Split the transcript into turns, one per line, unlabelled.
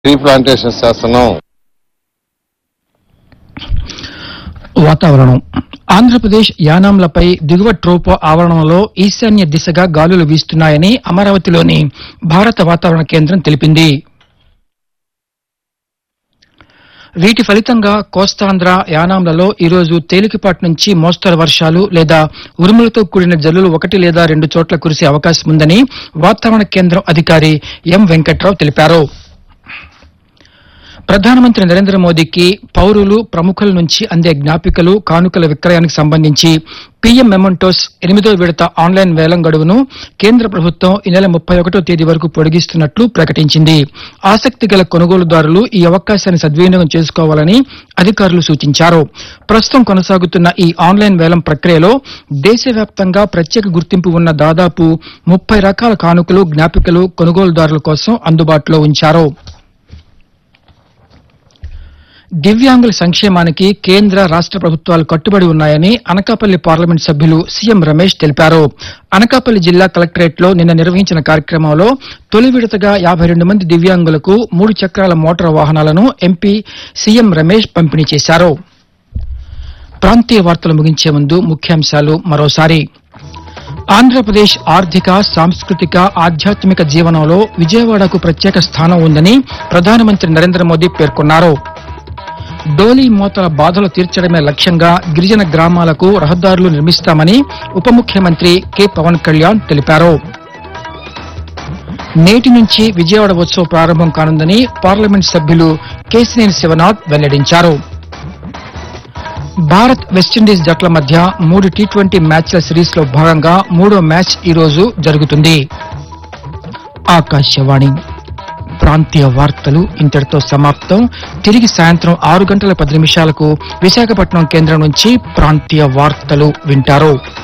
Tree plantation చేస్తున్నాం.
వాతావరణం. ఆంధ్రప్రదేశ్ యానాంలపై దిగువ ట్రోపో ఆవరణంలో ఈశాన్య దిశగా గాలులు వీస్తున్నాయని అమరావతిలోని భారత వాతావరణ కేంద్రం తెలిపింది. వీటి ఫలితంగా కోస్తాంధ్ర, యానాంలలో ఈరోజు తేలికపాటి నుంచి మోస్తరు వర్షాలు లేదా ఉరుములతో కూడిన జల్లులు 1 లేదా 2 చోట్ల కురిసే అవకాశం ఉందని వాతావరణ కేంద్రం అధికారి ఎం వెంకట్రావు తెలిపారు. ప్రధానమంత్రి నరేంద్ర మోదీకి పౌరులు, ప్రముఖుల నుంచి అందే జ్ఞాపికలు, కానుకల విక్రయానికి సంబంధించి పీఎం మెమెంటోస్ 8వ విడత ఆన్లైన్ వేలం గడువును కేంద్ర ప్రభుత్వం ఈ నెల 31వ తేదీ వరకు పొడిగిస్తున్నట్లు ప్రకటించింది. ఆసక్తి గల కొనుగోలుదారులు ఈ అవకాశాన్ని సద్వినియోగం చేసుకోవాలని అధికారులు సూచించారు. ప్రస్తుతం కొనసాగుతున్న ఈ ఆన్లైన్ వేలం ప్రక్రియలో దేశవ్యాప్తంగా ప్రత్యేక గుర్తింపు ఉన్న దాదాపు 30 రకాల కానుకలు, జ్ఞాపికలు కొనుగోలుదారుల కోసం అందుబాటులో ఉంచారు. దివ్యాంగుల సంక్షేమానికి కేంద్ర, రాష్ట ప్రభుత్వాలు కట్టుబడి ఉన్నాయని అనకాపల్లి పార్లమెంట్ సభ్యులు సీఎం రమేష్ తెలిపారు. అనకాపల్లి జిల్లా కలెక్టరేట్లో నిన్న నిర్వహించిన కార్యక్రమంలో తొలి విడతగా 52 మంది దివ్యాంగులకు 3 చక్రాల మోటారు వాహనాలను ఎంపీ సీఎం రమేష్ పంపిణీ చేశారు. ప్రాంతీయ వార్తలు ముగించే ముందు ముఖ్యాంశాలు మరోసారి. ఆంధ్రప్రదేశ్ ఆర్థిక, సాంస్కృతిక, ఆధ్యాత్మిక జీవనంలో విజయవాడకు ప్రత్యేక స్థానం ఉందని ప్రధానమంత్రి నరేంద్ర మోదీ పేర్కొన్నారు. డోలీ మోతల బాధలు తీర్చడమే లక్ష్యంగా గిరిజన గ్రామాలకు రహదారులు నిర్మిస్తామని ఉప ముఖ్యమంత్రి కె పవన్ కళ్యాణ్ తెలిపారు. నేటి నుంచి విజయవాడ ఉత్సవం ప్రారంభం కానుందని పార్లమెంట్ సభ్యులు కేశినేని శివనాథ్ వెల్లడించారు. భారత్, వెస్టిండీస్ జట్ల మధ్య 3 టీ20 మ్యాచ్ల సిరీస్ లో భాగంగా 3వ మ్యాచ్ ఈ రోజు జరుగుతుంది. ఆకాశవాణి ప్రాంతీయ వార్తలు ఇంతటితో సమాప్తం. తిరిగి సాయంత్రం 6 గంటల 10 నిమిషాలకు విశాఖపట్నం కేంద్రం నుంచి ప్రాంతీయ వార్తలు వింటారు.